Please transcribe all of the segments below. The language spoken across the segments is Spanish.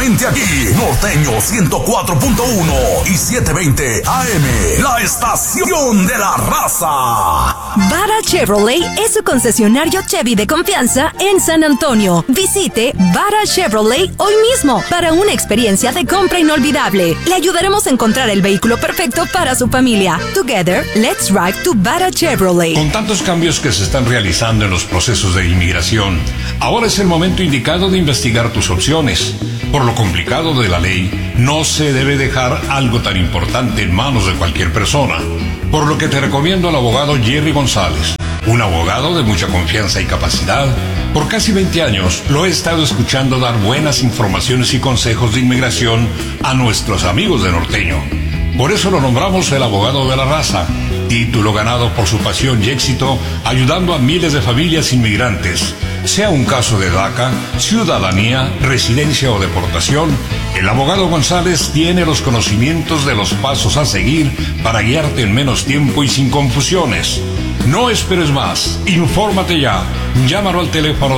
solamente aquí, Norteño 104.1 y 720 AM, la estación de la raza. Vara Chevrolet es su concesionario Chevy de confianza en San Antonio. Visite Vara Chevrolet hoy mismo para una experiencia de compra inolvidable. Le ayudaremos a encontrar el vehículo perfecto para su familia. Together, let's ride to Vara Chevrolet. Con tantos cambios que se están realizando en los procesos de inmigración, ahora es el momento indicado de investigar tus opciones. Por lo complicado de la ley, no se debe dejar algo tan importante en manos de cualquier persona. Por lo que te recomiendo al abogado Jerry González, un abogado de mucha confianza y capacidad. Por casi 20 años lo he estado escuchando dar buenas informaciones y consejos de inmigración a nuestros amigos de Norteño. Por eso lo nombramos el abogado de la raza, título ganado por su pasión y éxito ayudando a miles de familias inmigrantes. Sea un caso de DACA, ciudadanía, residencia o deportación, el abogado González tiene los conocimientos de los pasos a seguir para guiarte en menos tiempo y sin confusiones. No esperes más, infórmate ya. Llámalo al teléfono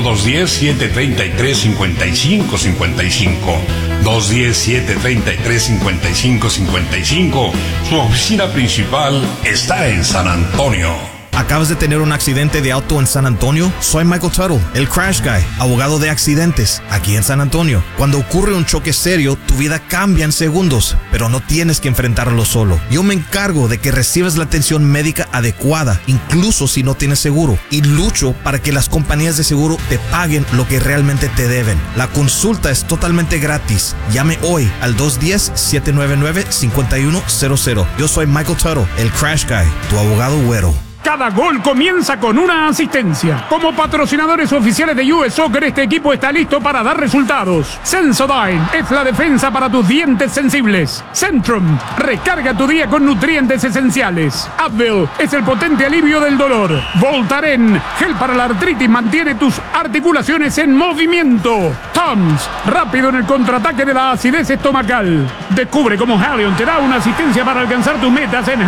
210-733-5555. 210-733-5555. Su oficina principal está en San Antonio. ¿Acabas de tener un accidente de auto en San Antonio? Soy Michael Tuttle, el Crash Guy, abogado de accidentes, aquí en San Antonio. Cuando ocurre un choque serio, tu vida cambia en segundos, pero no tienes que enfrentarlo solo. Yo me encargo de que recibas la atención médica adecuada, incluso si no tienes seguro, y lucho para que las compañías de seguro te paguen lo que realmente te deben. La consulta es totalmente gratis. Llame hoy al 210-799-5100. Yo soy Michael Tuttle, el Crash Guy, tu abogado güero. Cada gol comienza con una asistencia. Como patrocinadores oficiales de US Soccer, este equipo está listo para dar resultados. Sensodyne es la defensa para tus dientes sensibles. Centrum, recarga tu día con nutrientes esenciales. Advil es el potente alivio del dolor. Voltaren, gel para la artritis, mantiene tus articulaciones en movimiento. Tums, rápido en el contraataque de la acidez estomacal. Descubre cómo Halion te da una asistencia para alcanzar tus metas en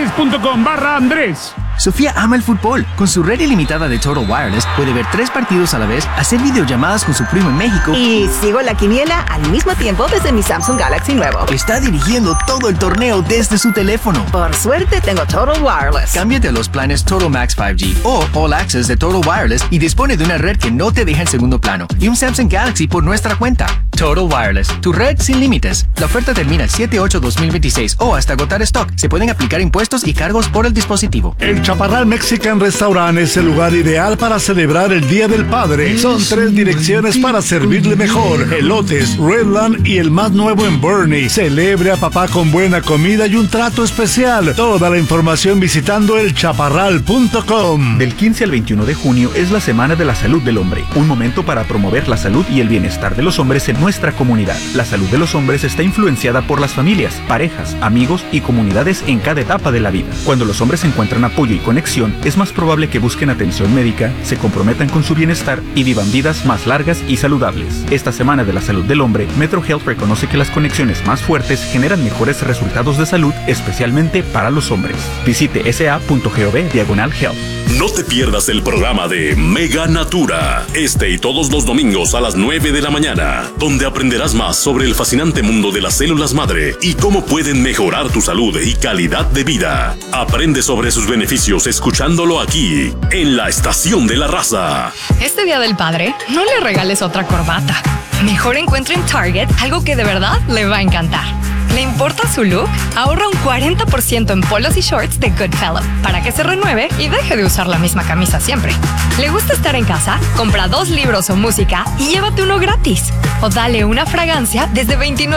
halionassist.com/Andrés. Sofía ama el fútbol. Con su red ilimitada de Total Wireless puede ver 3 partidos a la vez, hacer videollamadas con su primo en México y sigo la quiniela al mismo tiempo desde mi Samsung Galaxy nuevo. Está dirigiendo todo el torneo desde su teléfono. Por suerte tengo Total Wireless. Cámbiate a los planes Total Max 5G o All Access de Total Wireless y dispone de una red que no te deja en segundo plano y un Samsung Galaxy por nuestra cuenta. Total Wireless, tu red sin límites. La oferta termina el 7/8/2026 o hasta agotar stock. Se pueden aplicar impuestos y cargos por el dispositivo. El Chaparral Mexican Restaurant es el lugar ideal para celebrar el Día del Padre. Son 3 direcciones para servirle mejor: Elotes, Redland y el más nuevo en Bernie. Celebre a papá con buena comida y un trato especial. Toda la información visitando elchaparral.com. Del 15 al 21 de junio es la Semana de la Salud del Hombre, un momento para promover la salud y el bienestar de los hombres en nuestra comunidad. La salud de los hombres está influenciada por las familias, parejas, amigos y comunidades en cada etapa de la vida. Cuando los hombres encuentran apoyo y conexión, es más probable que busquen atención médica, se comprometan con su bienestar y vivan vidas más largas y saludables. Esta Semana de la Salud del Hombre, Metro Health reconoce que las conexiones más fuertes generan mejores resultados de salud, especialmente para los hombres. Visite sa.gov/health. No te pierdas el programa de Mega Natura, este y todos los domingos a las 9 de la mañana, donde aprenderás más sobre el fascinante mundo de las células madre y cómo pueden mejorar tu salud y calidad de vida. Aprende sobre sus beneficios escuchándolo aquí, en la Estación de la Raza. Este Día del Padre, no le regales otra corbata. Mejor encuentre en Target algo que de verdad le va a encantar. ¿Le importa su look? Ahorra un 40% en polos y shorts de Goodfellow para que se renueve y deje de usar la misma camisa siempre. ¿Le gusta estar en casa? Compra 2 libros o música y llévate uno gratis. O dale una fragancia desde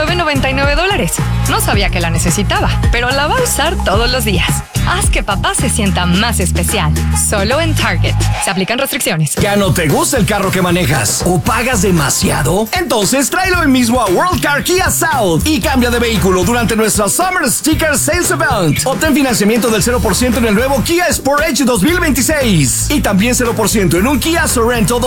$29.99. No sabía que la necesitaba, pero la va a usar todos los días. Haz que papá se sienta más especial. Solo en Target. Se aplican restricciones. ¿Ya no te gusta el carro que manejas? ¿O pagas demasiado? Entonces tráelo hoy mismo a World Car Kia South y cambia de vehículo durante nuestra Summer Sticker Sales Event. Obtén financiamiento del 0% en el nuevo Kia Sportage 2026 y también 0% en un Kia Sorento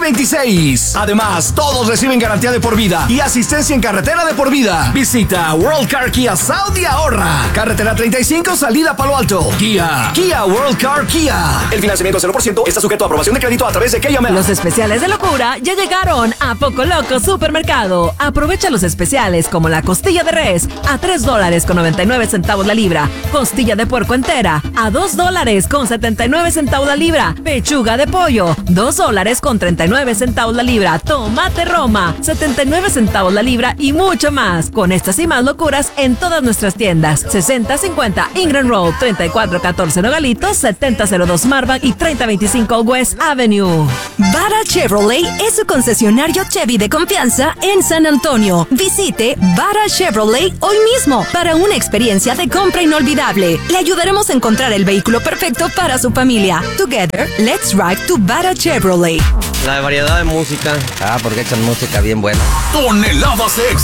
2026. Además, todos reciben garantía de por vida y asistencia en carretera de por vida. Visita World Car Kia South y ahorra. Carretera 35, salida Palo Alto. hecho. Kia World Car Kia. El financiamiento 0% está sujeto a aprobación de crédito a través de KML. Los especiales de locura ya llegaron a Poco Loco Supermercado. Aprovecha los especiales como la costilla de res a $3.99 la libra, costilla de puerco entera a $2.79 la libra, pechuga de pollo $2.39 la libra, tomate Roma 79 centavos la libra y mucho más. Con estas y más locuras en todas nuestras tiendas: 6050 Ingram Road, 3414 Nogalitos, 7002 Marban y 3025 West Avenue. Vara Chevrolet es su concesionario Chevy de confianza en San Antonio. Visite Vara Chevrolet hoy mismo para una experiencia de compra inolvidable. Le ayudaremos a encontrar el vehículo perfecto para su familia. Together, let's ride to Vara Chevrolet. La variedad de música. Porque echan música bien buena. Toneladas extra.